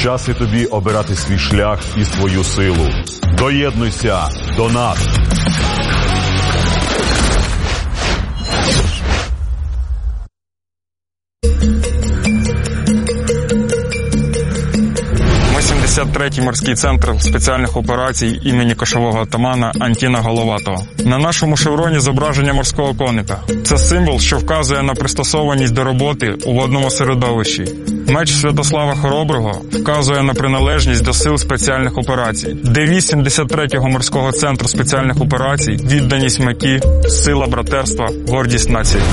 Час і тобі обирати свій шлях і свою силу. Доєднуйся до нас! Ми 73-й морський центр спеціальних операцій імені кошового отамана Антіна Головатого. На нашому шевроні зображення морського коника. Це символ, що вказує на пристосованість до роботи у водному середовищі. Меч Святослава Хороброго вказує на приналежність до сил спеціальних операцій. Девіз 73-го морського центру спеціальних операцій – відданість меті, сила братерства, гордість нації.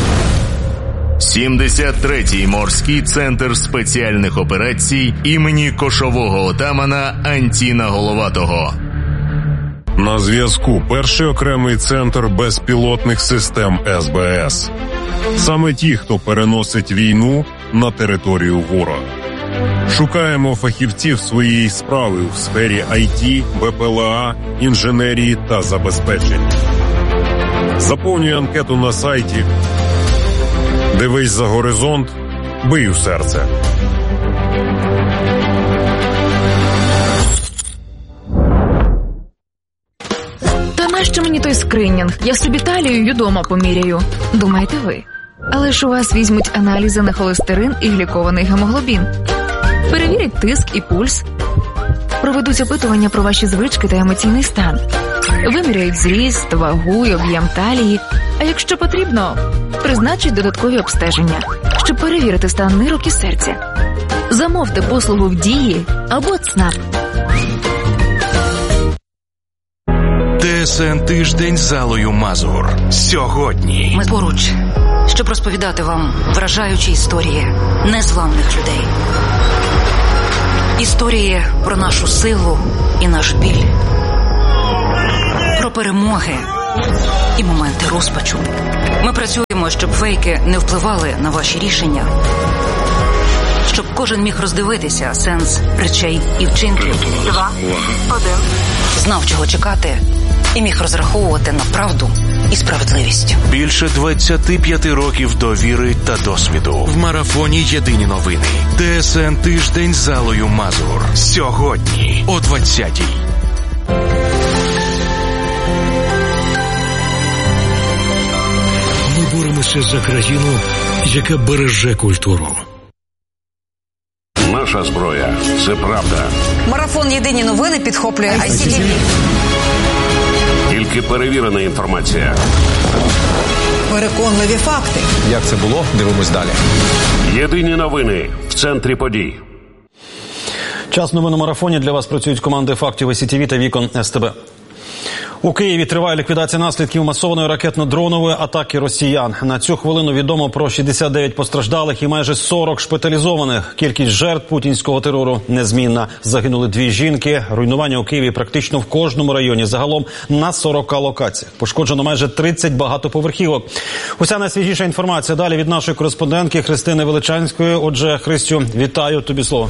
73-й морський центр спеціальних операцій імені кошового отамана Антіна Головатого. На зв'язку перший окремий центр безпілотних систем СБС. Саме ті, хто переносить війну на територію ворога. Шукаємо фахівців своєї справи у сфері IT, БПЛА, інженерії та забезпечення. Заповнюй анкету на сайті. Дивись за горизонт, бий у серце. Та нащо мені той скринінг? Я собі талію й удома поміряю. Думаєте ви? Але ж у вас візьмуть аналізи на холестерин і глікований гемоглобін. Перевірять тиск і пульс. Проведуть опитування про ваші звички та емоційний стан. Виміряють зріст, вагу й об'єм талії. А якщо потрібно, призначать додаткові обстеження, щоб перевірити стан нирок і серця. Замовте послугу в Дії або ЦНАП. ТСН Тиждень з Аллою Мазур. Сьогодні. Ми поруч, щоб розповідати вам вражаючі історії незламних людей. Історії про нашу силу і наш біль. Про перемоги і моменти розпачу. Ми працюємо, щоб фейки не впливали на ваші рішення. Щоб кожен міг роздивитися сенс речей і вчинків. 2, 1. Знав, чого чекати, і міг розраховувати на правду і справедливість. Більше 25 років довіри та досвіду. В марафоні «Єдині новини». ТСН Тиждень з Аллою Мазур. Сьогодні о 20-й. Ми боремося за країну, яка береже культуру. Наша зброя – це правда. Марафон «Єдині новини» підхоплює ICTV. Тільки перевірена інформація. Переконливі факти. Як це було? Дивимось далі. Єдині новини в центрі подій. Час новин у марафоні. Для вас працюють команди фактів ICTV та Вікон СТБ. У Києві триває ліквідація наслідків масованої ракетно-дронової атаки росіян. На цю хвилину відомо про 69 постраждалих і майже 40 шпиталізованих. Кількість жертв путінського терору незмінна. Загинули 2 жінки. Руйнування у Києві практично в кожному районі. Загалом на 40 локаціях. Пошкоджено майже 30 багатоповерхівок. Уся найсвіжіша інформація далі від нашої кореспондентки Христини Величанської. Отже, Христю, вітаю, тобі слово.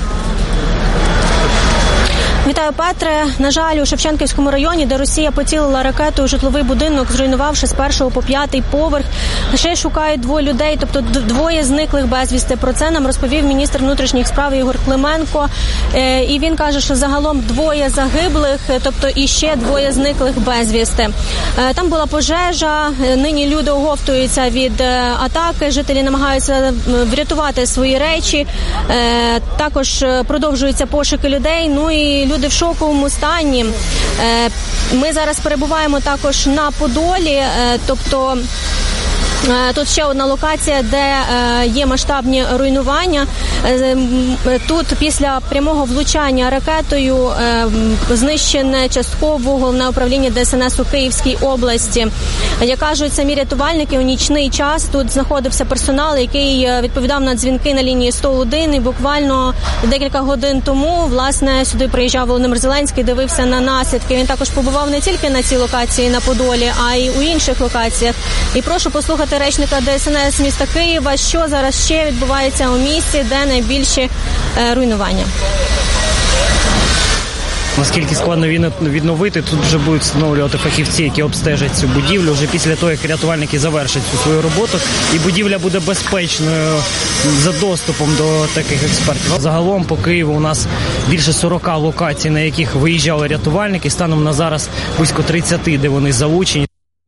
Вітаю, Петре. На жаль, у Шевченківському районі, де Росія поцілила ракетою житловий будинок, зруйнувавши з 1-го по 5-й поверх. Ще шукають 2 людей, тобто 2 зниклих безвісти. Про це нам розповів міністр внутрішніх справ Ігор Клименко. І він каже, що загалом 2 загиблих, тобто і ще 2 зниклих безвісти. Там була пожежа, нині люди оговтуються від атаки, жителі намагаються врятувати свої речі. Також продовжуються пошуки людей, ну і люди в шоковому стані. Ми зараз перебуваємо також на Подолі, тобто тут ще одна локація, де є масштабні руйнування. Тут після прямого влучання ракетою знищене частково головне управління ДСНС у Київській області. Як кажуть самі рятувальники, у нічний час тут знаходився персонал, який відповідав на дзвінки на лінії 101, і буквально декілька годин тому, власне, сюди приїжджав Володимир Зеленський, дивився на наслідки. Він також побував не тільки на цій локації на Подолі, а й у інших локаціях. І прошу послухати речника ДСНС міста Києва, що зараз ще відбувається у місті, де найбільші руйнування. наскільки складно відновити, тут вже будуть встановлювати фахівці, які обстежать цю будівлю вже після того, як рятувальники завершать цю свою роботу, і будівля буде безпечною за доступом до таких експертів. Загалом по Києву у нас більше 40 локацій, на яких виїжджали рятувальники, станом на зараз близько 30, де вони залучені.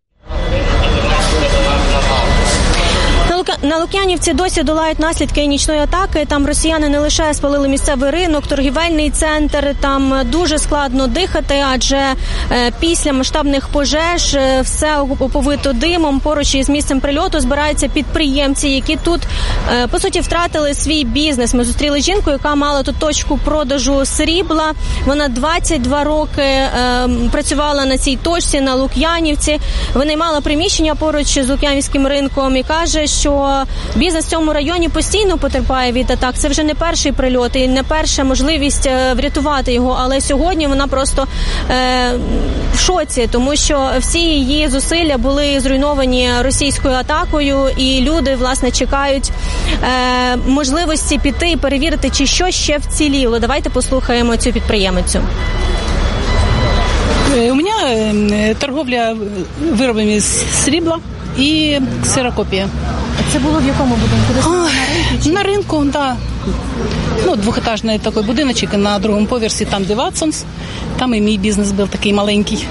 На Лук'янівці досі долають наслідки нічної атаки. Там росіяни не лише спалили місцевий ринок, торгівельний центр. Там дуже складно дихати, адже після масштабних пожеж все оповито димом. Поруч із місцем прильоту збираються підприємці, які тут, по суті, втратили свій бізнес. Ми зустріли жінку, яка мала тут точку продажу срібла. Вона 22 роки працювала на цій точці, на Лук'янівці. Винаймала приміщення поруч з Лук'янівським ринком і каже, що бізнес в цьому районі постійно потерпає від атак. Це вже не перший прильот і не перша можливість врятувати його, але сьогодні вона просто в шоці, тому що всі її зусилля були зруйновані російською атакою, і люди, власне, чекають можливості піти і перевірити, чи що ще вціліло. Давайте послухаємо цю підприємицю. У мене торговля виробами з срібла і ксерокопія. Це було в якому будинку? На ринку, так. Да. Двохетажний такий будиночок на другому поверсі, там де Ватсонс. Там і мій бізнес був такий маленький.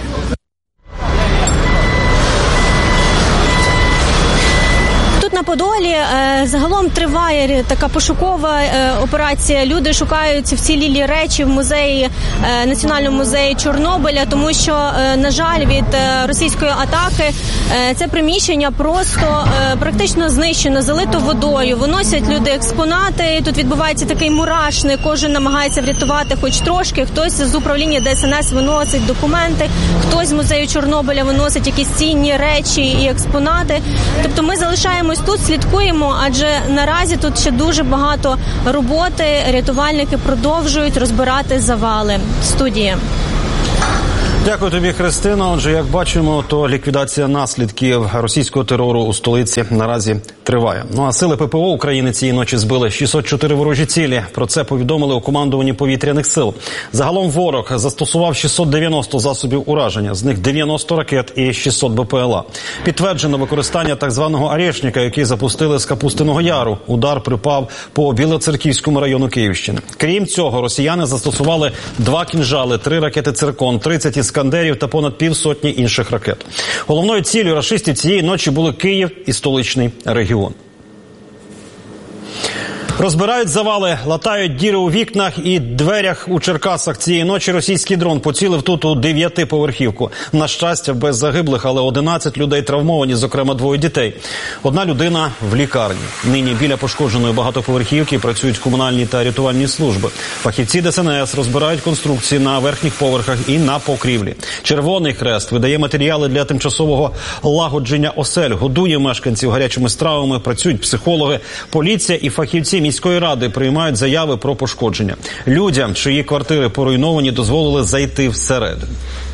На Подолі загалом триває така пошукова операція. Люди шукають вцілілі речі в музеї, Національному музеї Чорнобиля, тому що, на жаль, від російської атаки це приміщення просто практично знищено, залито водою. Виносять люди експонати, тут відбувається такий мурашник, кожен намагається врятувати хоч трошки. Хтось з управління ДСНС виносить документи, хтось з музею Чорнобиля виносить якісь цінні речі і експонати. Тобто ми залишаємось тут, слідкуємо, адже наразі тут ще дуже багато роботи. Рятувальники продовжують розбирати завали. Студія. Дякую тобі, Христина. Отже, як бачимо, то ліквідація наслідків російського терору у столиці наразі триває. Ну а сили ППО України цієї ночі збили 604 ворожі цілі. Про це повідомили у командуванні повітряних сил. Загалом ворог застосував 690 засобів ураження, з них 90 ракет і 600 БПЛА. Підтверджено використання так званого «Орешника», який запустили з Капустиного Яру. Удар припав по Білоцерківському району Київщини. Крім цього, росіяни застосували 2 кінжали, 3 ракети «Циркон», 30 «Іскандерів» та понад півсотні інших ракет. Головною ціллю рашистів цієї ночі були Київ і столичний регіон. Розбирають завали, латають діри у вікнах і дверях у Черкасах. Цієї ночі російський дрон поцілив тут у 9-поверхівку. На щастя, без загиблих, але 11 людей травмовані, зокрема 2 дітей. Одна людина в лікарні. Нині біля пошкодженої багатоповерхівки працюють комунальні та рятувальні служби. Фахівці ДСНС розбирають конструкції на верхніх поверхах і на покрівлі. Червоний Хрест видає матеріали для тимчасового лагодження осель, годує мешканців гарячими стравами, працюють психологи, поліція і фахівці міської ради приймають заяви про пошкодження. Людям, чиї квартири поруйновані, дозволили зайти всередину.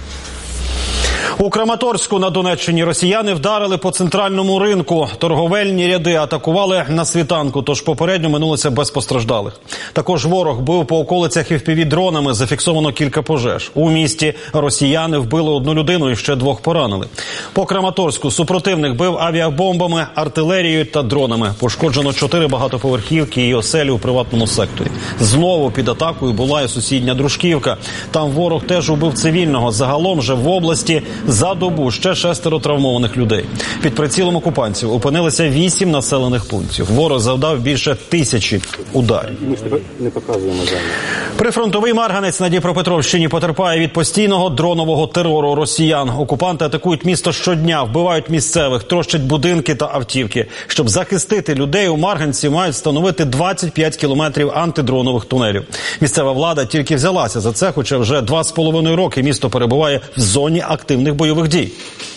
У Краматорську на Донеччині росіяни вдарили по центральному ринку. Торговельні ряди атакували на світанку, тож попередньо минулося без постраждалих. Також ворог бив по околицях FPV-дронами, зафіксовано кілька пожеж. У місті росіяни вбили 1 людину і ще 2 поранили. По Краматорську супротивник бив авіабомбами, артилерією та дронами. Пошкоджено 4 багатоповерхівки і оселі у приватному секторі. Знову під атакою була і сусідня Дружківка. Там ворог теж убив цивільного. Загалом же в області за добу ще 6 травмованих людей. Під прицілом окупантів опинилися 8 населених пунктів. Ворог завдав більше 1000 ударів. Ми ж не показуємо зараз. Прифронтовий Марганець на Дніпропетровщині потерпає від постійного дронового терору росіян. Окупанти атакують місто щодня, вбивають місцевих, трощать будинки та автівки. Щоб захистити людей, у Марганці мають встановити 25 кілометрів антидронових тунелів. Місцева влада тільки взялася за це, хоча вже 2,5 роки місто перебуває в зоні активних бойових дій.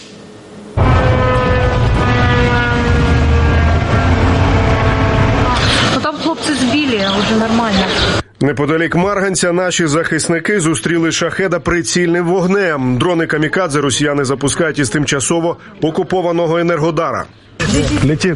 Там хлопці збили, вже нормально. Неподалік Марганця наші захисники зустріли шахеда прицільним вогнем. Дрони камікадзе росіяни запускають із тимчасово окупованого Енергодара. Летить.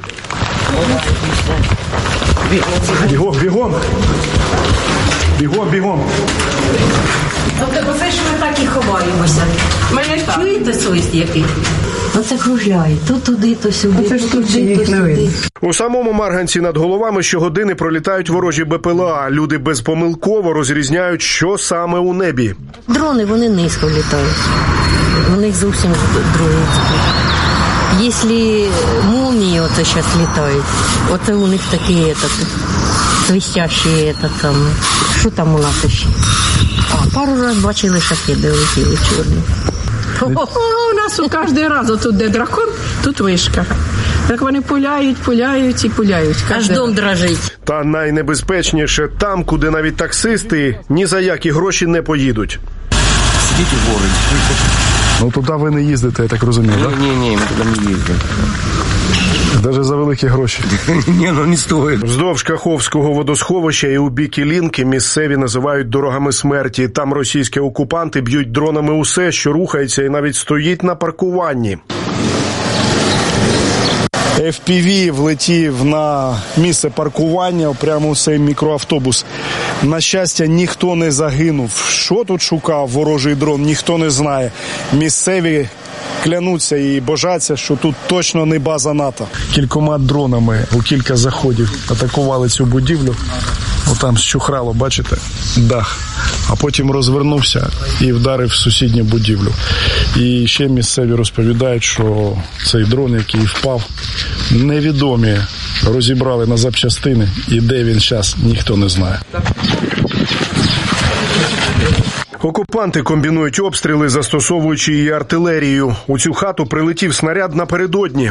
Бігом, бігом. Бігом, бігом. Оце ж ми так і ховаємося. Чуєте свист який? Оце кружляє. То туди, то сюди, то туди, то сюди. У самому Марганці над головами щогодини пролітають ворожі БПЛА. Люди безпомилково розрізняють, що саме у небі. Дрони, вони низько літають. У них зовсім другий звук. Якщо молнії оце зараз літають, оце у них такі свистящі, що там у нас ще? Пару разів бачили шахеди, летіли чорні. У нас кожен раз, тут де дракон, тут вишка. Так вони пуляють і пуляють. Аж дом дрожить. Та найнебезпечніше там, куди навіть таксисти ні за які гроші не поїдуть. Сидіть у городі. Ну туди ви не їздите, я так розумію, так? Ні, ми туди не їздимо. Навіть за великі гроші. Ні, не стоїть. Вздовж Каховського водосховища і у бік Іллінки місцеві називають дорогами смерті. Там російські окупанти б'ють дронами усе, що рухається і навіть стоїть на паркуванні. FPV влетів на місце паркування, прямо у цей мікроавтобус. На щастя, ніхто не загинув. Що тут шукав ворожий дрон, ніхто не знає. Місцеві клянуться і божаться, що тут точно не база НАТО. Кількома дронами у кілька заходів атакували цю будівлю. Отам зчухрало, бачите, дах. А потім розвернувся і вдарив в сусідню будівлю. І ще місцеві розповідають, що цей дрон, який впав, невідомі розібрали на запчастини. І де він зараз, ніхто не знає. Окупанти комбінують обстріли, застосовуючи і артилерію. У цю хату прилетів снаряд напередодні.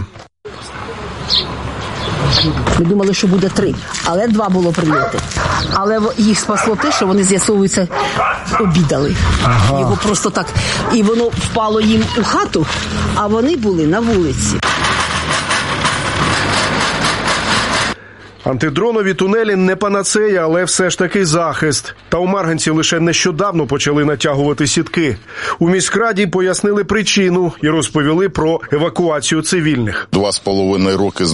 Ми думали, що буде 3, але 2 було прильоти. Але їх спасло те, що вони, з'ясовується, обідали. Його просто так. І воно впало їм у хату, а вони були на вулиці. Антидронові тунелі не панацея, але все ж таки захист. Та у Марганці лише нещодавно почали натягувати сітки. У міськраді пояснили причину і розповіли про евакуацію цивільних. 2,5 роки